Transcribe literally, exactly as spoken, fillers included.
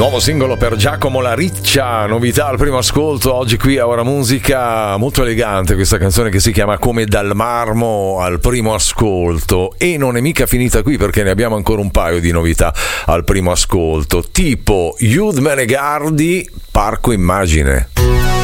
Nuovo singolo per Giacomo La Riccia, novità al primo ascolto oggi qui a Ora Musica, molto elegante questa canzone che si chiama Come dal marmo al primo ascolto, e non è mica finita qui perché ne abbiamo ancora un paio di novità al primo ascolto, tipo Youth Menegardi, Parco Immagine.